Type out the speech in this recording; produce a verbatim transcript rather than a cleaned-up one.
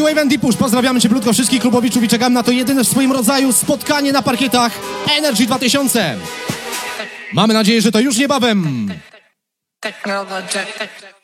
D-Wave and D-Push, pozdrawiamy cię plutko wszystkich klubowiczów i czekam na to jedyne w swoim rodzaju spotkanie na parkietach Energy dwa tysiące. Mamy nadzieję, że to już niebawem.